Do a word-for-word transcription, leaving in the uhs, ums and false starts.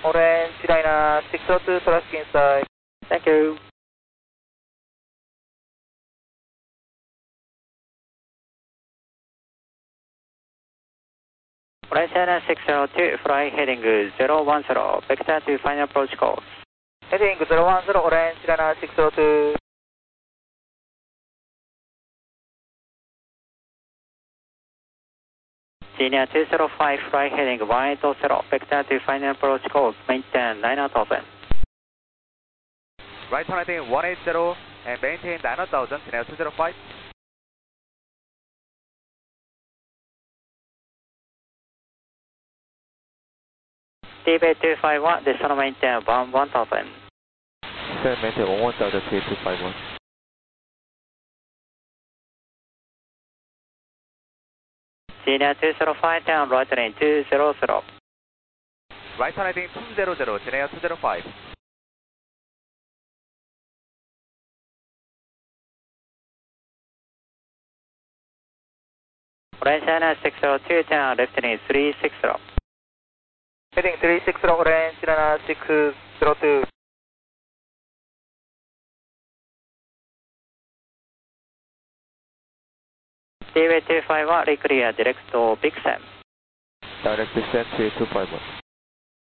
Orange Liner six zero two, traffic inside. Thank you. Orange Liner six zero two, fly heading zero one zero, vector to final approach course. Heading zero one zero, Orange Liner six zero two. Senior two zero five, fly heading one eight zero, vector to final approach course, maintain nine thousand. Right turn heading one eight zero and maintain nine thousand, Senior two zero five. T B two five one, descend maintain one one thousand. Descend maintain one one thousand, T B two five one. Senior two zero five, turn right lane two zero zero. Right turn heading two zero zero, Senior two zero five. Orange Liner six zero two, turn left lane three six zero. Heading three six zero, Orange Liner six zero two. T B two five one, reclear direct to Big Sam. Direct descent to two five one.